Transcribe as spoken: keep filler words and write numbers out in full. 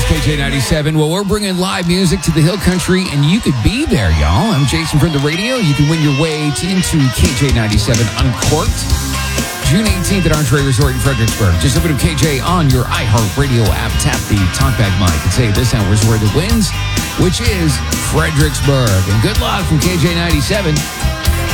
It's K J ninety-seven. Well, we're bringing live music to the Hill Country, and you could be there, y'all. I'm Jason from the radio. You can win your way to, into K J ninety-seven Uncorked, June eighteenth at Entree Resort in Fredericksburg. Just open up K J on your iHeartRadio app. Tap the talkback mic and say this hour's word that wins, which is Fredericksburg. And good luck from K J ninety-seven.